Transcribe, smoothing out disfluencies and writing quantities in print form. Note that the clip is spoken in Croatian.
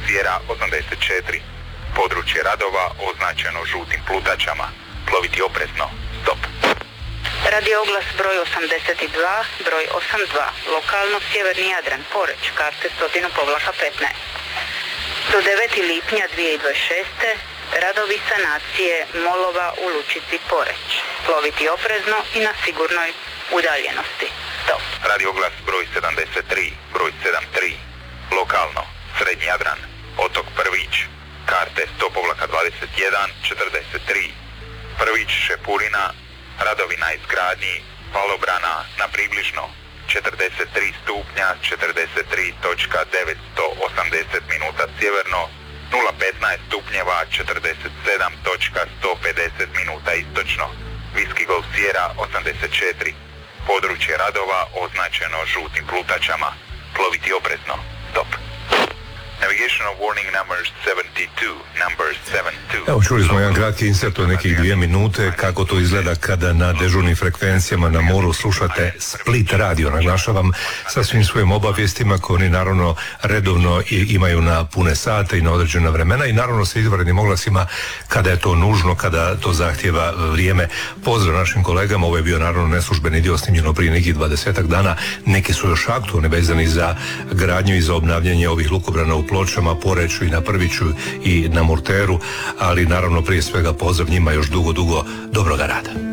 Sijera 84. Područje radova označeno žutim plutačama. Ploviti oprezno. Stop. Radioglas broj 82, broj 82, lokalno Sjeverni Jadran, Poreč, karte 100-15. Do 9. lipnja 2026. radovi sanacije molova u lučici Poreć. Ploviti oprezno i na sigurnoj udaljenosti. Stop. Radioglas broj 73, broj 73, lokalno Srednji Jadran, otok Prvić, karte 100-21, 43. Prvić, Šepurina, radovi na izgradnji palobrana na približno 43 stupnja, 43.980 minuta sjeverno, 015 stupnjeva, 47.150 minuta istočno. Whisky Golf Sierra 84. Područje radova označeno žutim plutačama. Ploviti oprezno. Stop. Navigational warning numbers 72, number 72. Evo, čuli smo jedan kratki insert od nekih 2 minute kako to izgleda kada na dežurnim frekvencijama na moru slušate Split radio, naglašavam, sa svim svojim obavijestima koje oni naravno redovno imaju na pune sate i na određena vremena i naravno sa izvanrednim oglasima kada je to nužno, kada to zahtjeva vrijeme. Pozdrav našim kolegama, ovo je bio naravno neslužbeni dio snimljeno prije nekih 20-ak dana, neki su još aktualni vezani za gradnju i za obnavljanje ovih lukobrana u Pločama, Poreču i na Prviću i na Murteru, ali naravno prije svega pozdrav njima još dugo dobroga rada.